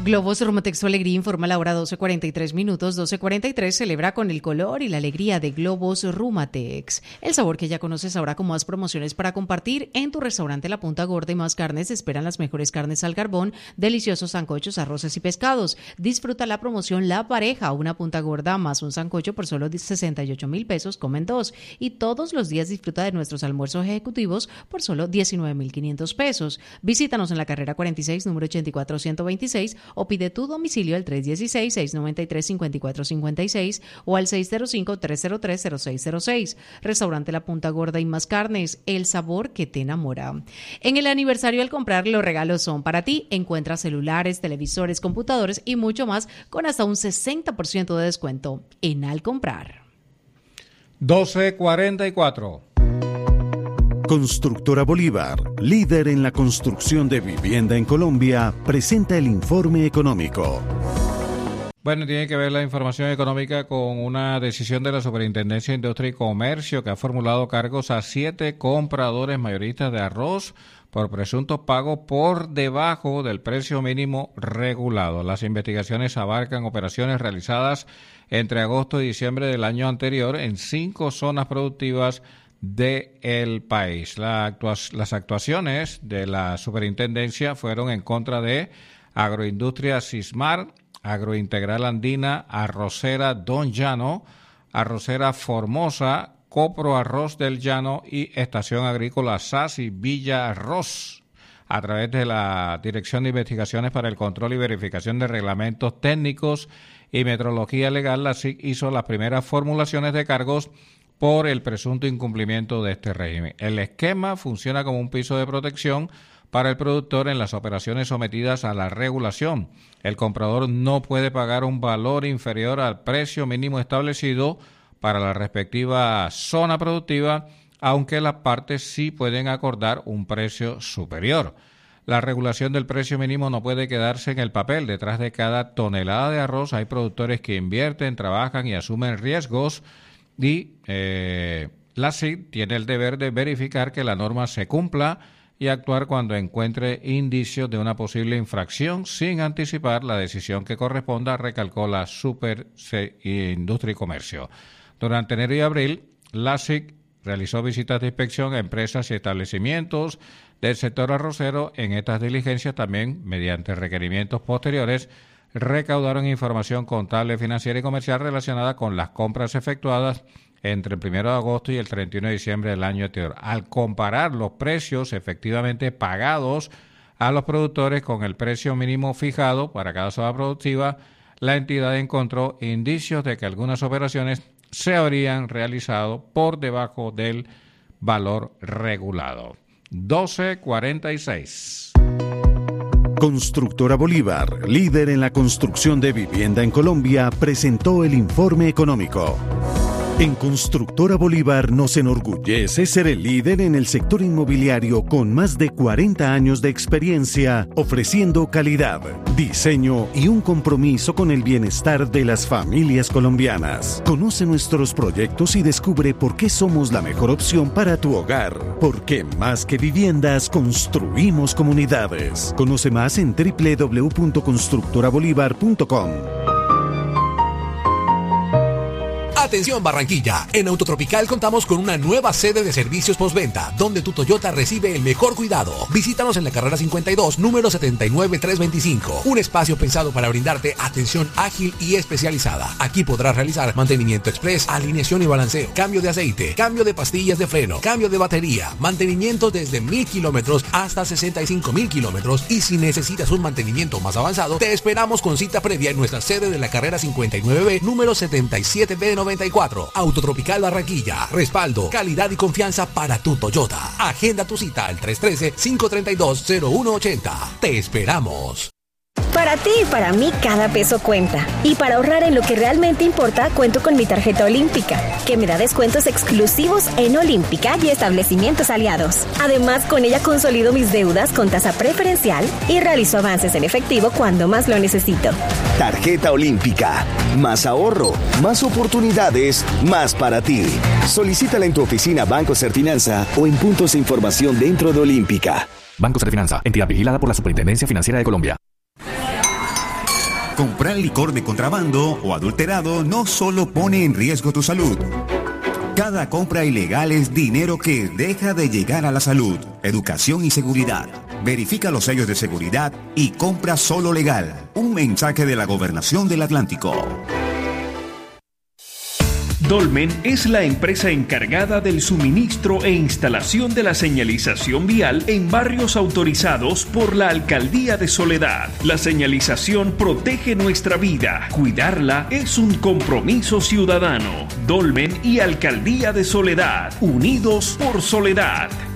Globos Rumatex, tu alegría, informa la hora 12:43, 12:43. Celebra con el color y la alegría de Globos Rumatex. El sabor que ya conoces ahora con más promociones para compartir. En tu restaurante La Punta Gorda y Más Carnes esperan las mejores carnes al carbón, deliciosos sancochos, arroces y pescados. Disfruta la promoción La Pareja, una punta gorda más un sancocho por solo 68,000 pesos, comen dos. Y todos los días disfruta de nuestros almuerzos ejecutivos por solo 19,500 pesos. Visítanos en la carrera 46, número 84126, o pide tu domicilio al 316-693-5456 o al 605-303-0606. Restaurante La Punta Gorda y Más Carnes, el sabor que te enamora. En el aniversario, al comprar, los regalos son para ti. Encuentra celulares, televisores, computadores y mucho más con hasta un 60% de descuento en Al Comprar. 12:44. Constructora Bolívar, líder en la construcción de vivienda en Colombia, presenta el informe económico. Bueno, tiene que ver la información económica con una decisión de la Superintendencia de Industria y Comercio que ha formulado cargos a 7 compradores mayoristas de arroz por presuntos pagos por debajo del precio mínimo regulado. Las investigaciones abarcan operaciones realizadas entre agosto y diciembre del año anterior en 5 zonas productivas del país. Las actuaciones de la superintendencia fueron en contra de Agroindustria Cismar, Agrointegral Andina, Arrocera Don Llano, Arrocera Formosa, Copro Arroz del Llano y Estación Agrícola Sasi Villa Arroz. A través de la Dirección de Investigaciones para el Control y Verificación de Reglamentos Técnicos y Metrología Legal, la SIC hizo las primeras formulaciones de cargos por el presunto incumplimiento de este régimen. El esquema funciona como un piso de protección para el productor en las operaciones sometidas a la regulación. El comprador no puede pagar un valor inferior al precio mínimo establecido para la respectiva zona productiva, aunque las partes sí pueden acordar un precio superior. La regulación del precio mínimo no puede quedarse en el papel. Detrás de cada tonelada de arroz hay productores que invierten, trabajan y asumen riesgos. Y la CID tiene el deber de verificar que la norma se cumpla y actuar cuando encuentre indicios de una posible infracción sin anticipar la decisión que corresponda, recalcó la Industria y Comercio. Durante enero y abril, la CID realizó visitas de inspección a empresas y establecimientos del sector arrocero. En estas diligencias también, mediante requerimientos posteriores, recaudaron información contable, financiera y comercial relacionada con las compras efectuadas entre el 1 de agosto y el 31 de diciembre del año anterior. Al comparar los precios efectivamente pagados a los productores con el precio mínimo fijado para cada zona productiva, la entidad encontró indicios de que algunas operaciones se habrían realizado por debajo del valor regulado. 12:46. Constructora Bolívar, líder en la construcción de vivienda en Colombia, presentó el informe económico. En Constructora Bolívar nos enorgullece ser el líder en el sector inmobiliario con más de 40 años de experiencia, ofreciendo calidad, diseño y un compromiso con el bienestar de las familias colombianas. Conoce nuestros proyectos y descubre por qué somos la mejor opción para tu hogar. Porque más que viviendas, construimos comunidades. Conoce más en www.constructorabolívar.com. Atención Barranquilla, en Autotropical contamos con una nueva sede de servicios postventa, donde tu Toyota recibe el mejor cuidado. Visítanos en la carrera 52, número 79325, un espacio pensado para brindarte atención ágil y especializada. Aquí podrás realizar mantenimiento express, alineación y balanceo, cambio de aceite, cambio de pastillas de freno, cambio de batería, mantenimiento desde 1,000 kilómetros hasta 65,000 kilómetros, y si necesitas un mantenimiento más avanzado, te esperamos con cita previa en nuestra sede de la carrera 59B, número 77B94. Autotropical Barranquilla. Respaldo, calidad y confianza para tu Toyota. Agenda tu cita al 313-532-0180. Te esperamos. Para ti y para mí cada peso cuenta. Y para ahorrar en lo que realmente importa, cuento con mi tarjeta Olímpica, que me da descuentos exclusivos en Olímpica y establecimientos aliados. Además, con ella consolido mis deudas con tasa preferencial y realizo avances en efectivo cuando más lo necesito. Tarjeta Olímpica. Más ahorro, más oportunidades, más para ti. Solicítala en tu oficina Banco Serfinanza o en puntos de información dentro de Olímpica. Banco Serfinanza, entidad vigilada por la Superintendencia Financiera de Colombia. Comprar licor de contrabando o adulterado no solo pone en riesgo tu salud. Cada compra ilegal es dinero que deja de llegar a la salud, educación y seguridad. Verifica los sellos de seguridad y compra solo legal. Un mensaje de la Gobernación del Atlántico. Dolmen es la empresa encargada del suministro e instalación de la señalización vial en barrios autorizados por la Alcaldía de Soledad. La señalización protege nuestra vida. Cuidarla es un compromiso ciudadano. Dolmen y Alcaldía de Soledad, unidos por Soledad.